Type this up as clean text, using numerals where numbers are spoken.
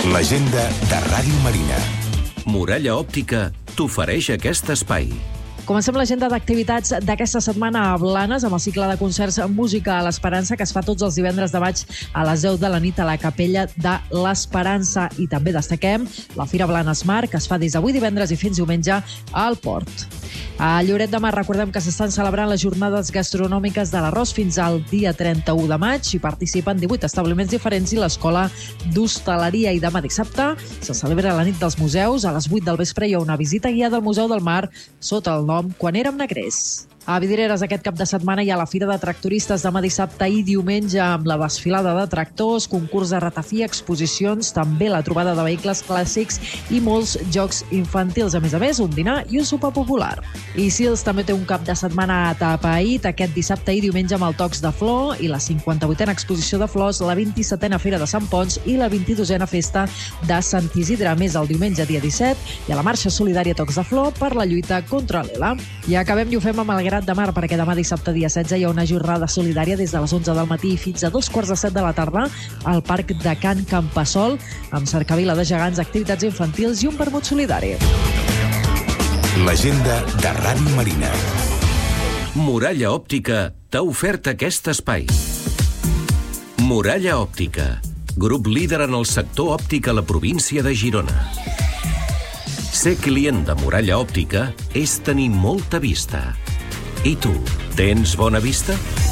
L'agenda de Ràdio Marina. Muralla Òptica t'ofereix aquest espai. Comencem l'agenda d'activitats d'aquesta setmana a Blanes amb el cicle de concerts Música a l'Esperança que es fa tots els divendres de maig a les 10 de la nit a la Capella de l'Esperança. I també destaquem la Fira Blanes Mar, que es fa des d'avui divendres i fins diumenge al Port. A Lloret de Mar recordem que s'estan celebrant les jornades gastronòmiques de l'arròs fins al dia 31 de maig. Hi participen 18 establiments diferents i l'Escola d'Hostaleria. I demà dissabte se celebra la nit dels museus. A les 8 del vespre hi ha una visita guiada al Museu del Mar sota el nom Quan érem negrers. A Vidreres aquest cap de setmana hi ha la Fira de Tractoristes demà dissabte i diumenge amb la desfilada de tractors, concurs de ratafia, exposicions, també la trobada de vehicles clàssics i molts jocs infantils. A més, un dinar i un sopar popular. I Sils també té un cap de setmana atapeït aquest dissabte i diumenge amb el Tocs de Flor i la 58a exposició de flors, la 27a Fira de Sant Ponç i la 22a Festa de Sant Isidre. A més, el diumenge, dia 17, hi ha la marxa solidària Tocs de Flor per la lluita contra l'ELA. I acabem i ho fem amb el Grat de Mar, perquè demà dissabte, dia 16, hi ha una jornada solidària des de les 11 del matí fins a 2:45 de la tarda al Parc de Can Campassol, amb cercavila de gegants, activitats infantils i un vermut solidari. L'agenda de Ràdio Marina. Muralla Òptica t'ha ofert aquest espai. Muralla Òptica, grup líder en el sector òptic a la província de Girona. Ser client de Muralla Òptica és tenir molta vista. I tu, tens bona vista?